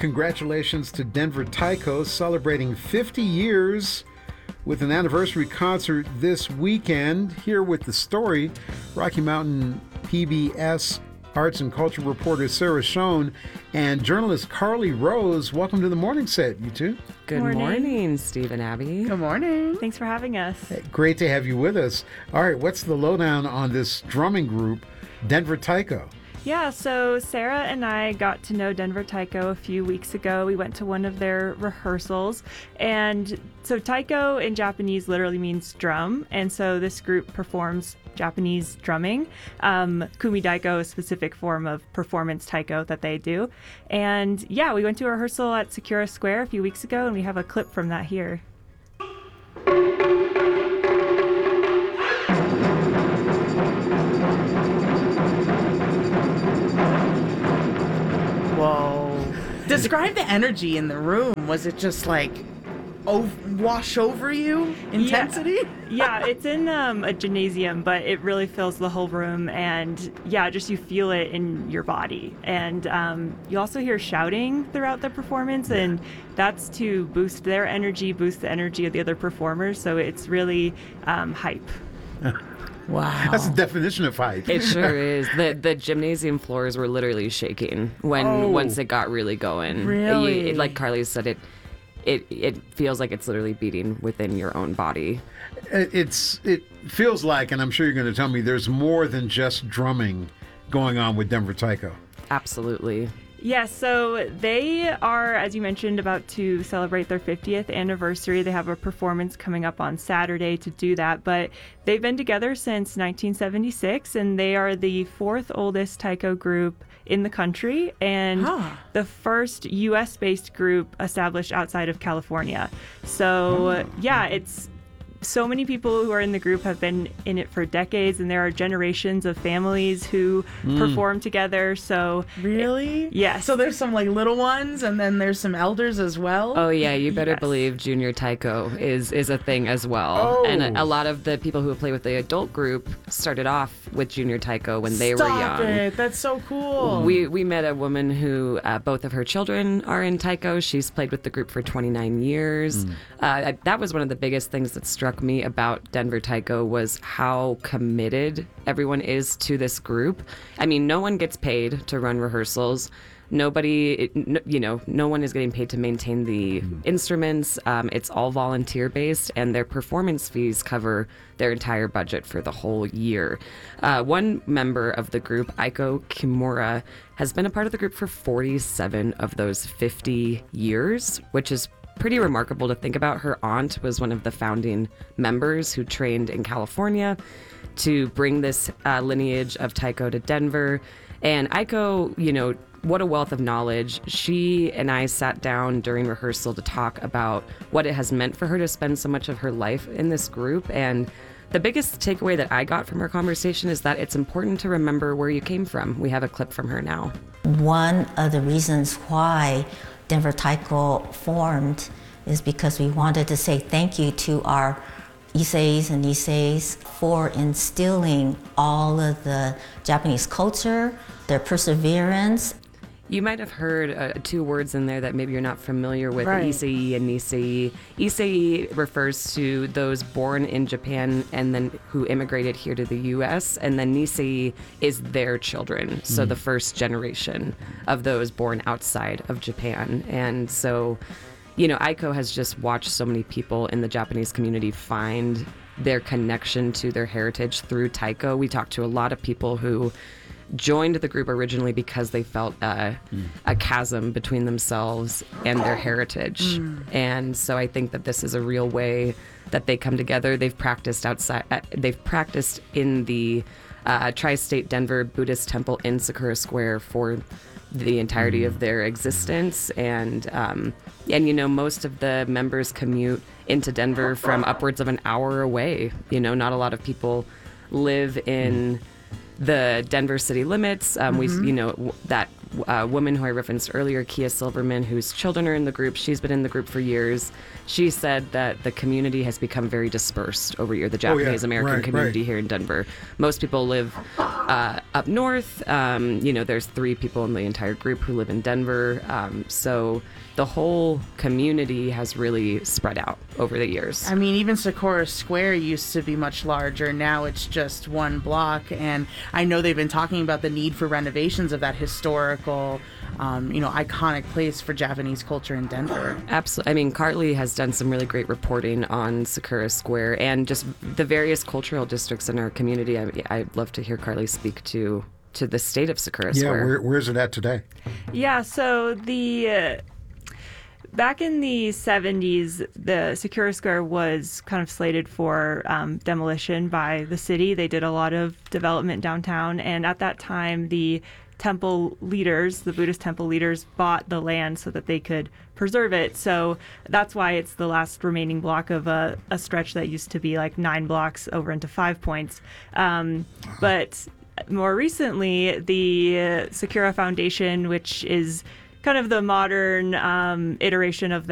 Congratulations to Denver Taiko celebrating 50 years with an anniversary concert this weekend. Here with the story, Rocky Mountain PBS Arts and Culture reporter Sarah Schoen and journalist Carly Rose. Welcome to the morning set, you two. Good morning, Steve and Abby. Good morning. Thanks for having us. Hey, great to have you with us. All right, what's the lowdown on this drumming group, Denver Taiko? Yeah, so Sarah and I got to know Denver Taiko a few weeks ago. We went to one of their rehearsals. And so taiko in Japanese literally means drum. And so this group performs Japanese drumming. Kumidaiko, a specific form of performance taiko that they do. And yeah, we went to a rehearsal at Sakura Square a few weeks ago, and we have a clip from that here. Whoa. Describe the energy in the room. Was it just like wash over you? Intensity? Yeah, it's in a gymnasium, but it really fills the whole room. And yeah, just you feel it in your body. And you also hear shouting throughout the performance, and that's to boost their energy, boost the energy of the other performers. So it's really hype. Wow. That's the definition of hype. It sure is. The gymnasium floors were literally shaking once it got really going. Really? Like Carly said, it feels like it's literally beating within your own body. It feels like, and I'm sure you're going to tell me, there's more than just drumming going on with Denver Taiko. Absolutely. Yeah, so they are, as you mentioned, about to celebrate their 50th anniversary. They have a performance coming up on Saturday to do that, but they've been together since 1976, and they are the fourth oldest taiko group in the country, and the first U.S.-based group established outside of California. So, yeah, it's so many people who are in the group have been in it for decades, and there are generations of families who perform together. So Really? Yes. So there's some like little ones, and then there's some elders as well? Oh yeah, you better Yes. believe junior taiko is a thing as well. Oh. And a lot of the people who play with the adult group started off with junior taiko when they were Stop young. it. That's so cool. We met a woman who both of her children are in taiko. She's played with the group for 29 years. That was one of the biggest things that struck me about Denver Taiko was how committed everyone is to this group. I mean, no one gets paid to run rehearsals. No one is getting paid to maintain the instruments. It's all volunteer based, and their performance fees cover their entire budget for the whole year. One member of the group, Aiko Kimura, has been a part of the group for 47 of those 50 years, which is pretty remarkable to think about. Her aunt was one of the founding members who trained in California to bring this lineage of taiko to Denver. And Aiko, what a wealth of knowledge. She and I sat down during rehearsal to talk about what it has meant for her to spend so much of her life in this group. And the biggest takeaway that I got from our conversation is that it's important to remember where you came from. We have a clip from her now. One of the reasons why Denver Taiko formed is because we wanted to say thank you to our Issei's and Nisei's for instilling all of the Japanese culture, their perseverance. You might have heard two words in there that maybe you're not familiar with, Right. Issei and Nisei. Issei refers to those born in Japan and then who immigrated here to the U.S., and then Nisei is their children, so the first generation of those born outside of Japan. And so, Aiko has just watched so many people in the Japanese community find their connection to their heritage through taiko. We talked to a lot of people who joined the group originally because they felt a chasm between themselves and their heritage. And so I think that this is a real way that they come together. They've practiced outside. They've practiced in the Tri-State Denver Buddhist Temple in Sakura Square for the entirety of their existence. And most of the members commute into Denver from upwards of an hour away. Not a lot of people live in the Denver city limits. That woman who I referenced earlier, Kia Silverman, whose children are in the group. She's been in the group for years. She said that the community has become very dispersed over here, the Japanese American community here in Denver. Most people live up north. There's 3 people in the entire group who live in Denver. So the whole community has really spread out over the years. I mean, even Sakura Square used to be much larger. Now it's just one block. And I know they've been talking about the need for renovations of that historical, iconic place for Japanese culture in Denver. Absolutely. I mean, Carly has done some really great reporting on Sakura Square and just the various cultural districts in our community. I'd love to hear Carly speak to the state of Sakura Square. Yeah, where is it at today? Yeah, so back in the 70s, the Sakura Square was kind of slated for demolition by the city. They did a lot of development downtown, and at that time, the temple leaders, the Buddhist temple leaders, bought the land so that they could preserve it. So that's why it's the last remaining block of a stretch that used to be like 9 blocks over into 5 points. But more recently, the Sakura Foundation, which is kind of the modern iteration of